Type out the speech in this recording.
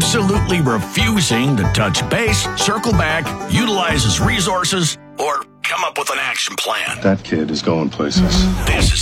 absolutely refusing to touch base, circle back, utilize his resources, or come up with an action plan. That kid is going places. This is